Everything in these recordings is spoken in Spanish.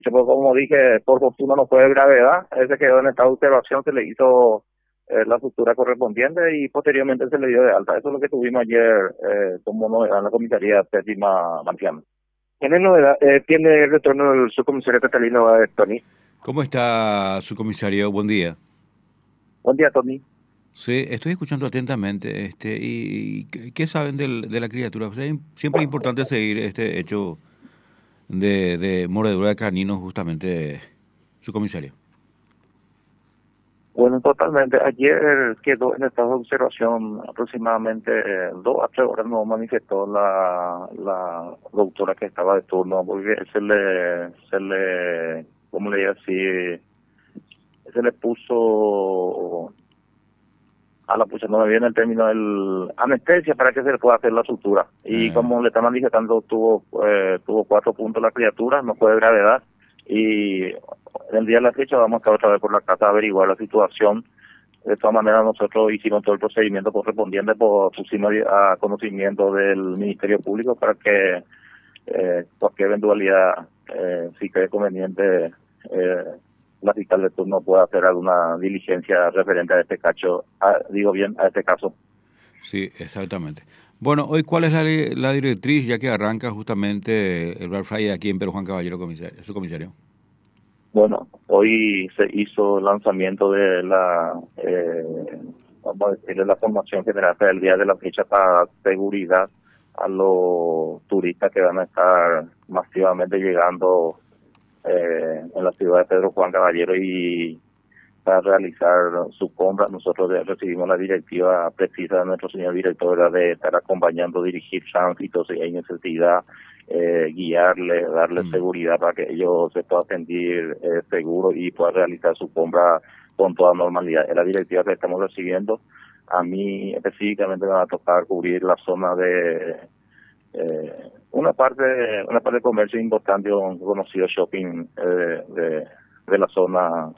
como dije, por fortuna no fue de gravedad, él se quedó en estado de observación, se le hizo la sutura correspondiente y posteriormente se le dio de alta. Eso es lo que tuvimos ayer como novedad en la comisaría séptima Marciano. ¿Tiene novedad, tiene retorno el subcomisario Catalino Tony? ¿Cómo está su comisario? Buen día. Buen día, Tony. Sí, estoy escuchando atentamente, y ¿qué saben de la criatura? O sea, siempre es importante seguir este hecho de mordedura de canino, justamente, su comisario. Bueno, totalmente. Ayer quedó en estado de observación aproximadamente 2 a 3 horas, nos manifestó la doctora que estaba de turno, porque ¿cómo le digo así? Se le puso a la pucha, no me viene el término, el anestesia para que se le pueda hacer la sutura. Y como le está manifestando, tuvo 4 puntos la criatura, no fue de gravedad. Y el día de la fecha vamos a estar otra vez por la casa a averiguar la situación. De todas maneras, nosotros hicimos todo el procedimiento correspondiente, pusimos a conocimiento del Ministerio Público para que cualquier eventualidad, si cree conveniente, la fiscal de turno pueda hacer alguna diligencia referente a este caso, a este caso. Sí, exactamente. Bueno, hoy, ¿cuál es la directriz, ya que arranca justamente el Black Friday aquí en Perú, Juan Caballero, comisario, su comisario? Bueno, hoy se hizo el lanzamiento de vamos a decirle, la formación general para el día de la fecha para seguridad a los turistas que van a estar masivamente llegando en la ciudad de Pedro Juan Caballero y para realizar su compra. Nosotros recibimos la directiva precisa de nuestro señor director, era de estar acompañando, dirigir tránsito si hay necesidad, guiarle, darle seguridad para que ellos se puedan sentir seguros y puedan realizar su compra con toda normalidad. Es la directiva que estamos recibiendo. A mí específicamente me va a tocar cubrir la zona de una parte de comercio importante, un conocido shopping de la zona,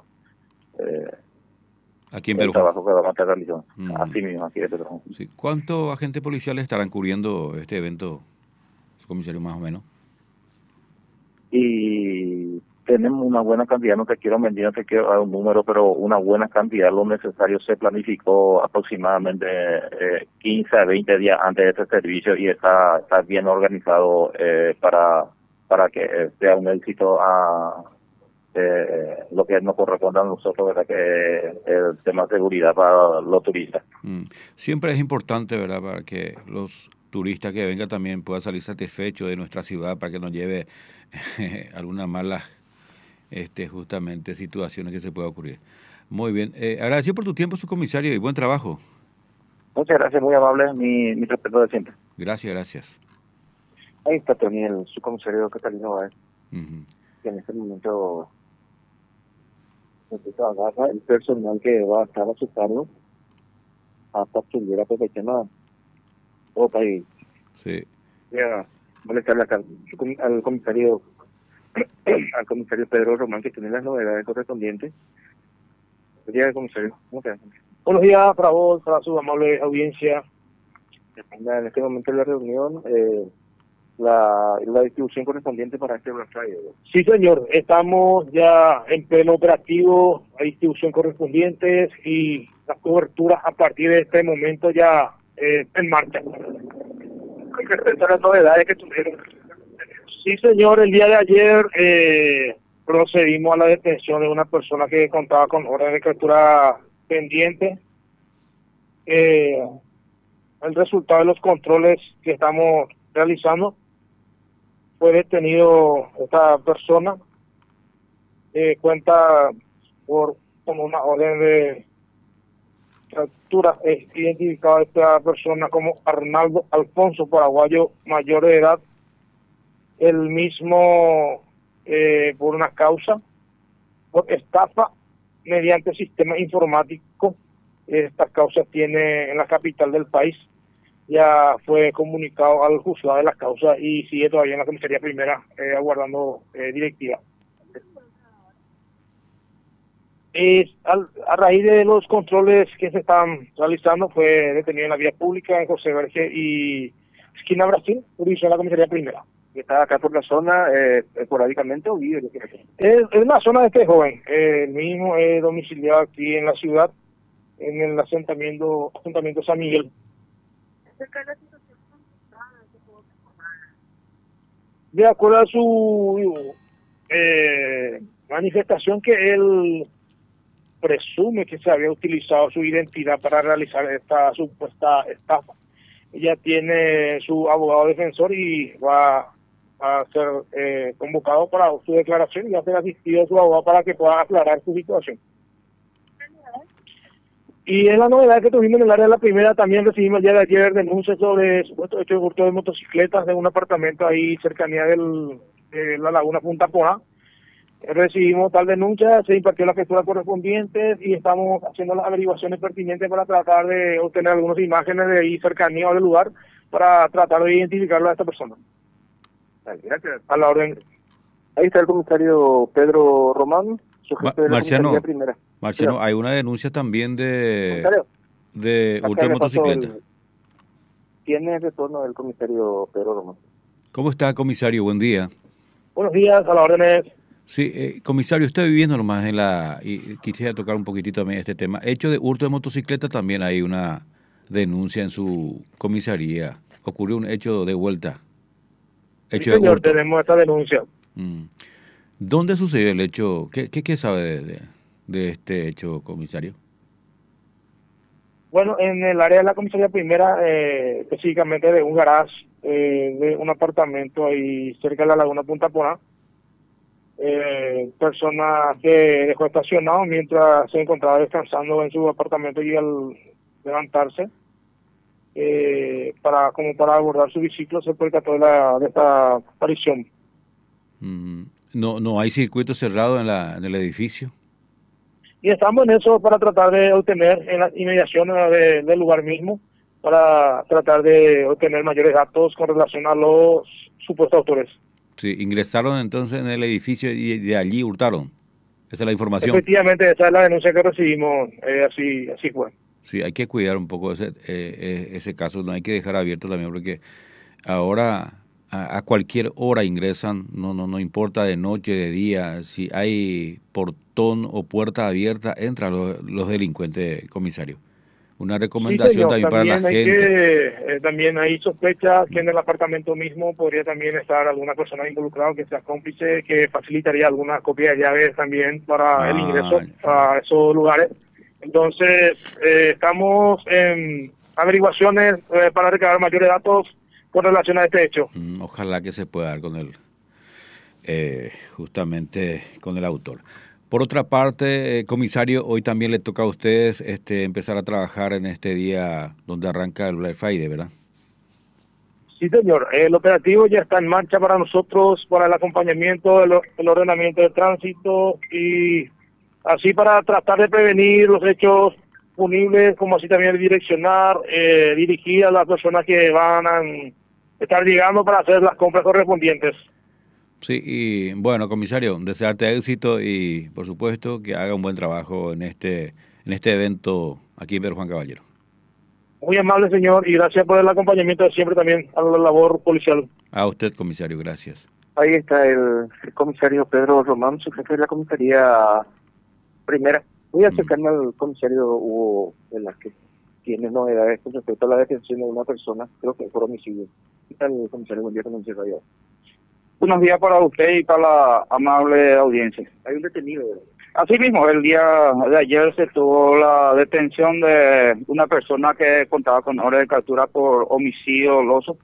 Aquí en el Perú, Juan. trabajo que vamos a estar realizando. Así mismo, aquí de Pedro. Sí. ¿Cuántos agentes policiales estarán cubriendo este evento, su comisario, más o menos? Y tenemos una buena cantidad, no te quiero mentir, no te quiero dar un número, pero una buena cantidad, lo necesario. Se planificó aproximadamente 15 a 20 días antes de este servicio y está bien organizado para que sea un éxito lo que nos corresponde a nosotros, ¿verdad? Que el tema de seguridad para los turistas. Siempre es importante, ¿verdad?, para que los turistas que vengan también puedan salir satisfechos de nuestra ciudad, para que nos lleve algunas malas justamente situaciones que se pueda ocurrir. Muy bien. Agradecido por tu tiempo, su comisario, y buen trabajo. Muchas gracias, muy amable, mi respeto de siempre. Gracias, gracias. Ahí está Tony, el subcomisario Catalino que en este momento empieza a agarrar el personal que va a estar a su cargo hasta que a perfeccionar todo país. Sí. Voy a molestarle acá al comisario al comisario Pedro Román, que tiene las novedades correspondientes. Buen día, comisario. ¿Cómo te va? Buenos días para vos, para su amable audiencia. En este momento de la reunión, la distribución correspondiente para este Black Friday. Sí, señor, estamos ya en pleno operativo, la distribución correspondiente y las coberturas a partir de este momento ya en marcha. Con respecto a las novedades que tuvieron. Sí, señor, el día de ayer procedimos a la detención de una persona que contaba con orden de captura pendiente. El resultado de los controles que estamos realizando, fue detenido esta persona, cuenta con una orden de captura. Es identificado esta persona como Arnaldo Alfonso, paraguayo, mayor de edad, el mismo por una causa, por estafa mediante sistema informático. Esta causa tiene en la capital del país, ya fue comunicado al juzgado de la causa y sigue todavía en la comisaría primera aguardando directiva. A raíz de los controles que se están realizando, fue detenido en la vía pública en José Verge y esquina Brasil, jurisdicción de la comisaría primera. ¿Y está acá por la zona esporádicamente o vive? Es una zona de este joven, mismo domiciliado aquí en la ciudad, en el asentamiento San Miguel. De acuerdo a su manifestación, que él presume que se había utilizado su identidad para realizar esta supuesta estafa. Ella tiene su abogado defensor y va a ser convocado para su declaración y va a ser asistido a su abogado para que pueda aclarar su situación. Y en la novedad que tuvimos en el área de la primera, también recibimos el día de ayer denuncias sobre supuesto hecho de hurto de motocicletas de un apartamento ahí cercanía de la laguna Punta Poá. Recibimos tal denuncia, se impartió la captura correspondiente y estamos haciendo las averiguaciones pertinentes para tratar de obtener algunas imágenes de ahí cercanía del lugar para tratar de identificarlo a esta persona. Vale, gracias. A la orden. Ahí está el comisario Pedro Román, su jefe de la Marciano, comisaría primera. Marciano, hay una denuncia también Comisario, de acá hurto de le paso motocicleta. ¿Tiene el retorno del comisario Pedro Román? ¿Cómo está, comisario? Buen día. Buenos días, a la orden. Sí, comisario, estoy viviendo nomás y quisiera tocar un poquitito también este tema. Hecho de hurto de motocicleta, también hay una denuncia en su comisaría. Ocurrió un hecho de vuelta. Hecho Sí, de señor, hurto. tenemos esta denuncia. ¿Dónde sucedió el hecho? ¿Qué sabe de este hecho, comisario? Bueno, en el área de la comisaría primera, específicamente de un garage, de un apartamento ahí cerca de la laguna Punta Poá, persona que dejó estacionado mientras se encontraba descansando en su apartamento y al levantarse, para abordar su biciclo, se percató de esta aparición. No hay circuito cerrado en el edificio. Y estamos en eso para tratar de obtener en las inmediaciones del lugar mismo, para tratar de obtener mayores datos con relación a los supuestos autores. Sí, ingresaron entonces en el edificio y de allí hurtaron. Esa es la información. Efectivamente, esa es la denuncia que recibimos, así fue. Sí, hay que cuidar un poco ese caso, no hay que dejar abierto también porque ahora a cualquier hora ingresan, no importa de noche, de día, si hay portón o puerta abierta, entran los delincuentes, comisario. Una Sí, recomendación señor, también para la gente. también hay sospechas que en el apartamento mismo podría también estar alguna persona involucrada que sea cómplice, que facilitaría alguna copia de llaves también para el ingreso a esos lugares. Entonces, estamos en averiguaciones para recabar mayores datos con relación a este hecho. Ojalá que se pueda dar con justamente con el autor. Por otra parte, comisario, hoy también le toca a ustedes empezar a trabajar en este día donde arranca el Black Friday, ¿verdad? Sí, señor. El operativo ya está en marcha para nosotros, para el acompañamiento, el ordenamiento de tránsito y así para tratar de prevenir los hechos punibles, como así también direccionar, dirigir a las personas que van a estar llegando para hacer las compras correspondientes. Sí, y bueno, comisario, desearte éxito y por supuesto que haga un buen trabajo en este evento aquí en Pedro Juan Caballero. Muy amable, señor, y gracias por el acompañamiento de siempre también a la labor policial. A usted, comisario, gracias. Ahí está el comisario Pedro Román, su jefe de la comisaría primera. Voy a acercarme al comisario Hugo Velázquez. Tiene novedades con respecto a la detención de una persona, creo que por homicidio. ¿Qué tal, comisario? Buen día, comisario. Buenos días para usted y para la amable audiencia. Hay un detenido. Así mismo, el día de ayer se tuvo la detención de una persona que contaba con orden de captura por homicidio doloso.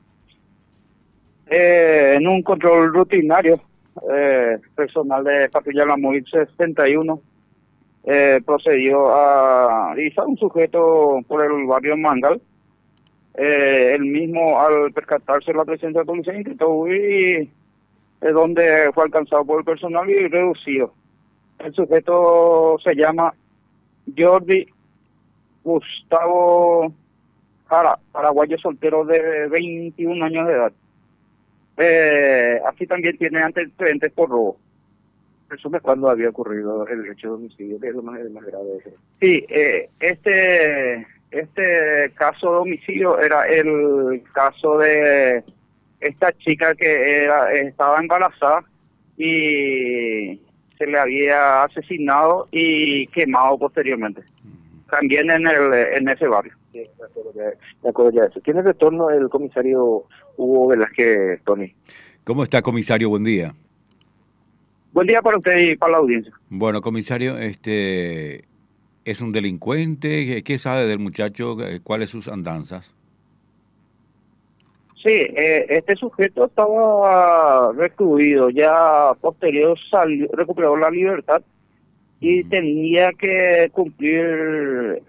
En un control rutinario, personal de patrulla La Móvil 61 procedió a revisar un sujeto por el barrio Mangal. Él mismo, al percatarse de la presencia de policía, intentó huir, donde fue alcanzado por el personal y reducido. El sujeto se llama Jordi Gustavo Jara, paraguayo soltero de 21 años de edad. Así también tiene antecedentes por robo. ¿Resume cuándo había ocurrido el hecho de homicidio? ¿Qué es lo más grave? Sí, este caso de homicidio era el caso de esta chica que estaba embarazada y se le había asesinado y quemado posteriormente. También en ese barrio. Sí, me acuerdo ya de eso. Tiene retorno el comisario Hugo Velázquez, Tony. ¿Cómo está, comisario? Buen día. Buen día para usted y para la audiencia. Bueno, comisario, ¿es un delincuente? ¿Qué sabe del muchacho? ¿Cuáles sus andanzas? Sí, este sujeto estaba recluido, ya posterior recuperó la libertad y tenía que cumplir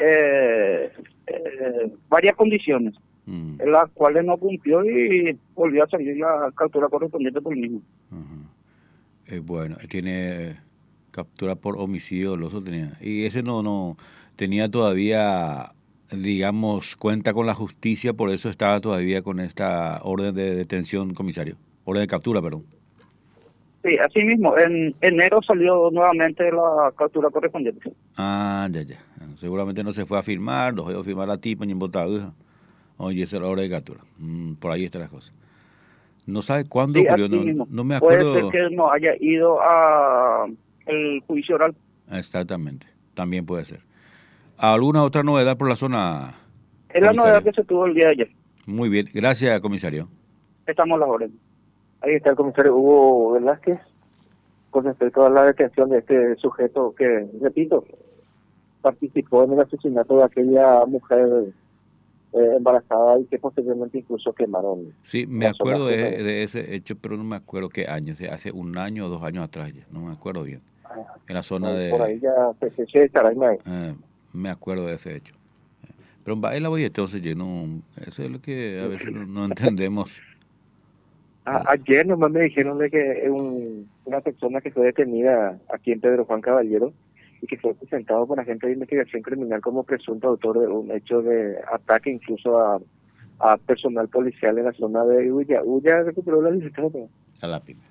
varias condiciones, en las cuales no cumplió y volvió a salir la captura correspondiente por el mismo. Bueno, tiene captura por homicidio doloso tenía. Y ese no tenía todavía, digamos, cuenta con la justicia, por eso estaba todavía con esta orden de detención, comisario. Orden de captura, perdón. Sí, así mismo. En enero salió nuevamente la captura correspondiente. Ah, ya. Seguramente no se fue a firmar, no fue a firmar la tipa ni en botaduja. Oye, esa es la orden de captura. Por ahí están las cosas. No sabe cuándo ocurrió, no me acuerdo. Puede ser que no haya ido a el juicio oral. Exactamente, también puede ser. ¿Alguna otra novedad por la zona? Es la novedad que se tuvo el día de ayer. Muy bien, gracias, comisario. Estamos a las órdenes. Ahí está el comisario Hugo Velázquez con respecto a la detención de este sujeto que, repito, participó en el asesinato de aquella mujer embarazada y que posteriormente incluso quemaron. Sí, me acuerdo de ese hecho, pero no me acuerdo qué año, o sea, hace 1 año o 2 años atrás ya, no me acuerdo bien. En la zona de... Por ahí ya se estará me acuerdo de ese hecho. Pero en Baila voy entonces lleno, eso es lo que a veces no entendemos. Ayer nomás me dijeron de que una persona que fue detenida aquí en Pedro Juan Caballero y que fue presentado por agente de investigación criminal como presunto autor de un hecho de ataque incluso a personal policial en la zona de Ulla. Ulla recuperó la libertad. A la pyme.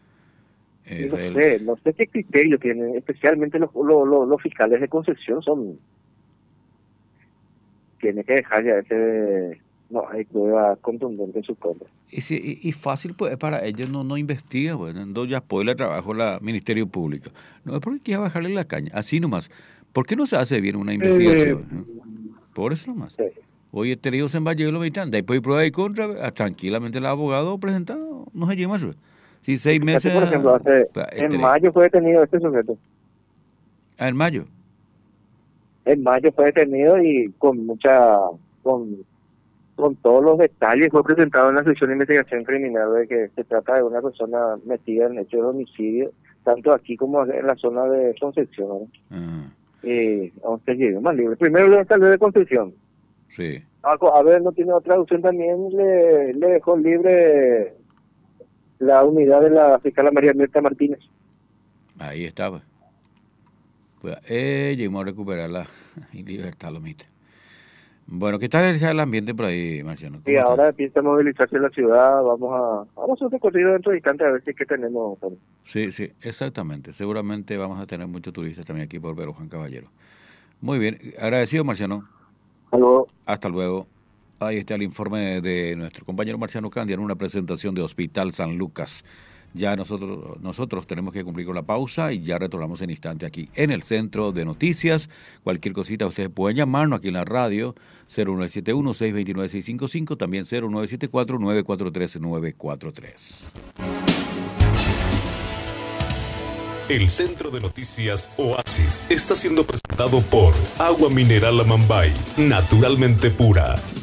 No sé qué criterio tienen, especialmente los fiscales de Concepción tiene que dejar ya no hay prueba contundente en su contra. Y fácil pues para ellos no investiga, bueno, entonces ya puede el trabajo la Ministerio Público. No es porque quiera bajarle la caña, así nomás. ¿Por qué no se hace bien una investigación? Por eso nomás. Sí. Oye, tenidos en Valle lo metan, después prueba y contra, tranquilamente el abogado presentado, no se lleva eso. Si 6 meses... Por ejemplo, en mayo fue detenido este sujeto. ¿En mayo? En mayo fue detenido y con todos los detalles fue presentado en la sección de investigación criminal de que se trata de una persona metida en hechos de homicidio, tanto aquí como en la zona de Concepción. Y aún se llegó más libre. Primero le salió de Concepción. Sí. A ver, no tiene otra opción también, le dejó libre la unidad de la fiscal María Mirta Martínez. Ahí estaba. Pues llegamos a recuperarla en libertad, lo mite. Bueno, ¿qué tal el ambiente por ahí, Marciano? Sí, ahora empieza a movilizarse la ciudad, vamos a hacer un recorrido dentro de instantes a ver si es que tenemos. Sí, exactamente. Seguramente vamos a tener muchos turistas también aquí por Pedro Juan Caballero. Muy bien, agradecido, Marciano. Hasta luego. Ahí está el informe de nuestro compañero Marciano Candia en una presentación de Hospital San Lucas. Ya nosotros tenemos que cumplir con la pausa y ya retornamos en instante aquí en el Centro de Noticias. Cualquier cosita ustedes pueden llamarnos aquí en la radio 0971-629-655, también 0974-943-943. El Centro de Noticias Oasis está siendo presentado por Agua Mineral Amambay, naturalmente pura.